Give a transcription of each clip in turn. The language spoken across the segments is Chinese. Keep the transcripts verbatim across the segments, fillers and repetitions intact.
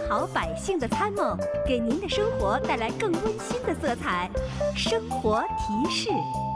好百姓的参谋，给您的生活带来更温馨的色彩。生活提示。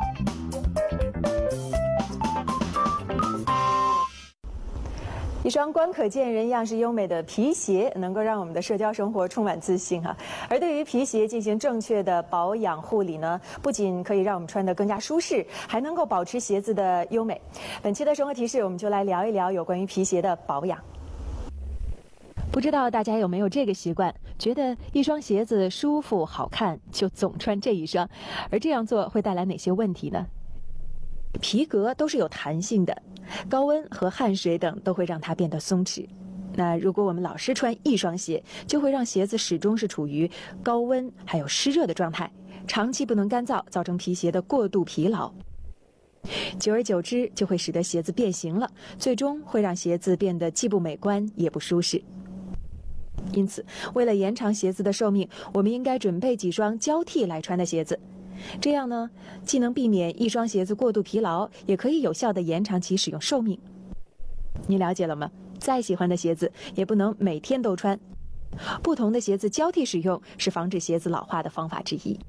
一双光可见人样式优美的皮鞋，能够让我们的社交生活充满自信哈。而对于皮鞋进行正确的保养护理呢，不仅可以让我们穿得更加舒适，还能够保持鞋子的优美。本期的生活提示，我们就来聊一聊有关于皮鞋的保养。不知道大家有没有这个习惯，觉得一双鞋子舒服好看，就总穿这一双，而这样做会带来哪些问题呢？皮革都是有弹性的，高温和汗水等都会让它变得松弛。那如果我们老是穿一双鞋，就会让鞋子始终是处于高温还有湿热的状态，长期不能干燥，造成皮鞋的过度疲劳。久而久之，就会使得鞋子变形了，最终会让鞋子变得既不美观也不舒适。因此，为了延长鞋子的寿命，我们应该准备几双交替来穿的鞋子。这样呢，既能避免一双鞋子过度疲劳，也可以有效地延长其使用寿命。你了解了吗？再喜欢的鞋子也不能每天都穿，不同的鞋子交替使用是防止鞋子老化的方法之一。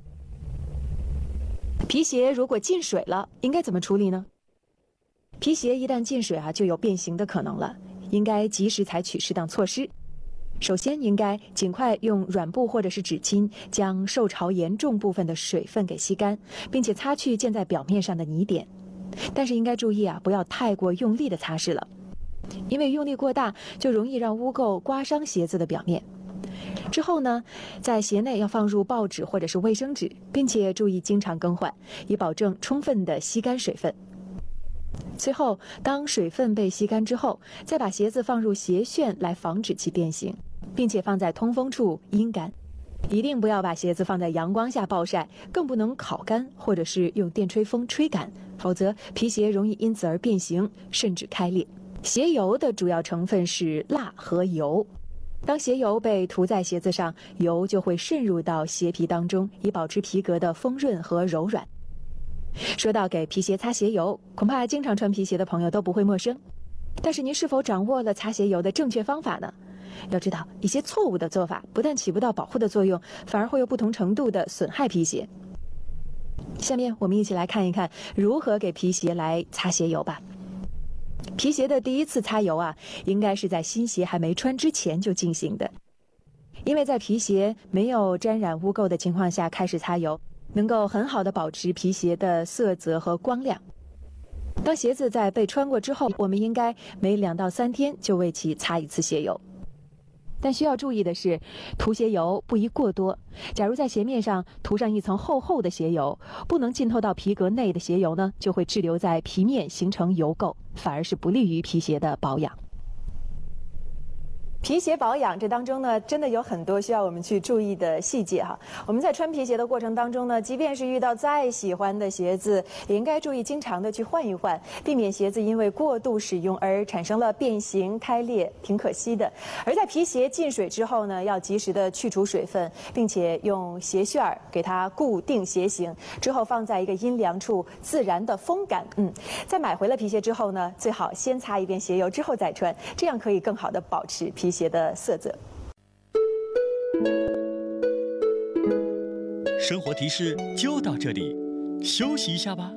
皮鞋如果进水了，应该怎么处理呢？皮鞋一旦进水啊，就有变形的可能了，应该及时采取适当措施。首先，应该尽快用软布或者是纸巾将受潮严重部分的水分给吸干，并且擦去溅在表面上的泥点。但是应该注意啊，不要太过用力的擦拭了，因为用力过大就容易让污垢刮伤鞋子的表面。之后呢，在鞋内要放入报纸或者是卫生纸，并且注意经常更换，以保证充分的吸干水分。随后，当水分被吸干之后，再把鞋子放入鞋楦来防止其变形，并且放在通风处阴干。一定不要把鞋子放在阳光下暴晒，更不能烤干或者是用电吹风吹干，否则皮鞋容易因此而变形，甚至开裂。鞋油的主要成分是蜡和油，当鞋油被涂在鞋子上，油就会渗入到鞋皮当中，以保持皮革的丰润和柔软。说到给皮鞋擦鞋油，恐怕经常穿皮鞋的朋友都不会陌生。但是您是否掌握了擦鞋油的正确方法呢？要知道，一些错误的做法不但起不到保护的作用，反而会有不同程度的损害皮鞋。下面我们一起来看一看如何给皮鞋来擦鞋油吧。皮鞋的第一次擦油啊，应该是在新鞋还没穿之前就进行的，因为在皮鞋没有沾染污垢的情况下开始擦油，能够很好的保持皮鞋的色泽和光亮。当鞋子在被穿过之后，我们应该每两到三天就为其擦一次鞋油。但需要注意的是，涂鞋油不宜过多。假如在鞋面上涂上一层厚厚的鞋油，不能浸透到皮革内的鞋油呢，就会滞留在皮面形成油垢，反而是不利于皮鞋的保养。皮鞋保养这当中呢，真的有很多需要我们去注意的细节哈。我们在穿皮鞋的过程当中呢，即便是遇到再喜欢的鞋子，也应该注意经常的去换一换，避免鞋子因为过度使用而产生了变形开裂，挺可惜的。而在皮鞋进水之后呢，要及时的去除水分，并且用鞋楦儿给它固定鞋型，之后放在一个阴凉处自然的风干。嗯，在买回了皮鞋之后呢，最好先擦一遍鞋油之后再穿，这样可以更好的保持皮鞋的色泽。 生活提示就到这里，休息一下吧。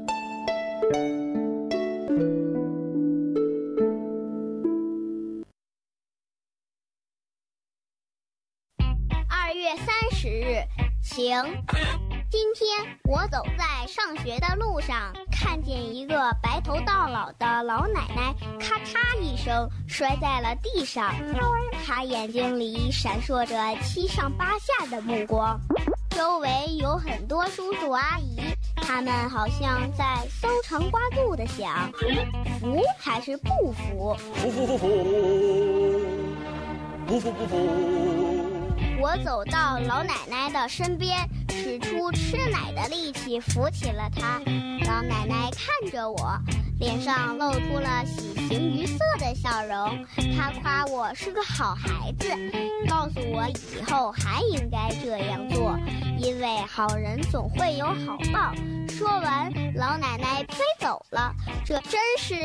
二月三十日，晴。今天我走在上学的路上，看见一个白头到老的老奶奶，咔嚓一声摔在了地上。她眼睛里闪烁着七上八下的目光，周围有很多叔叔阿姨，他们好像在搜肠刮肚地想，服还是不服？ 服服服服，不服不服。 我走到老奶奶的身边，使出吃奶的力气扶起了她。老奶奶看着我，脸上露出了喜形于色的笑容。她夸我是个好孩子，告诉我以后还应该这样做，因为好人总会有好报。说完，老奶奶飞走了。这真是